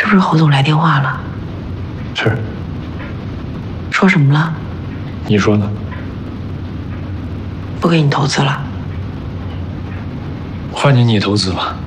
是不是侯总来电话了？ 是。 说什么了？ 你说呢？ 不给你投资了。 换你投资吧。